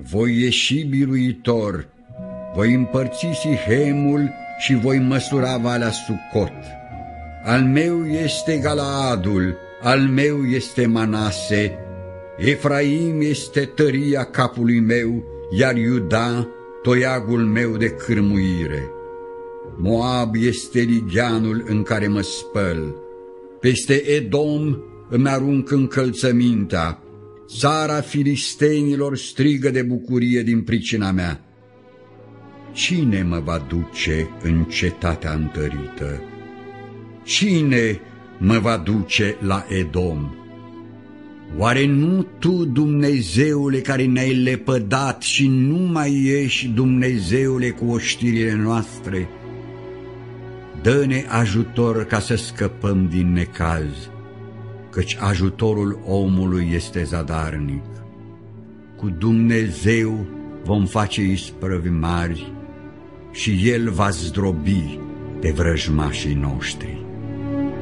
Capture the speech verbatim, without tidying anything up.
voi ieși biruitor, voi împărți Sihemul și voi măsura Valea Sucot. Al meu este Galaadul, al meu este Manase, Efraim este tăria capului meu, iar Iuda toiagul meu de cârmuire. Moab este ligheanul în care mă spăl, peste Edom îmi arunc încălțămintea, țara filistenilor strigă de bucurie din pricina mea. Cine mă va duce în cetatea întărită? Cine mă va duce la Edom? Oare nu Tu, Dumnezeule, care ne-ai lepădat și nu mai ești, Dumnezeule, cu oștirile noastre? Dă-ne ajutor ca să scăpăm din necaz, căci ajutorul omului este zadarnic. Cu Dumnezeu vom face isprăvi mari și El va zdrobi pe vrăjmașii noștri.